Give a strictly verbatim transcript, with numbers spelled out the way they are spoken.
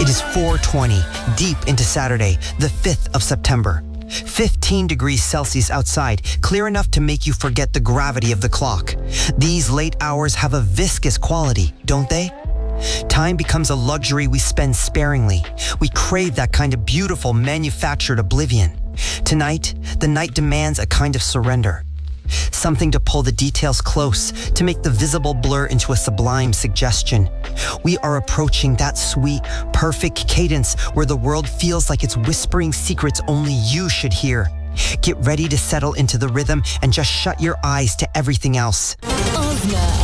It is four twenty, deep into Saturday, the fifth of September. fifteen degrees Celsius outside, clear enough to make you forget the gravity of the clock. These late hours have a viscous quality, don't they? Time becomes a luxury we spend sparingly. We crave that kind of beautiful manufactured oblivion. Tonight, the night demands a kind of surrender. Something to pull the details close, to make the visible blur into a sublime suggestion. We are approaching that sweet, perfect cadence where the world feels like it's whispering secrets only you should hear. Get ready to settle into the rhythm and just shut your eyes to everything else. Ozna.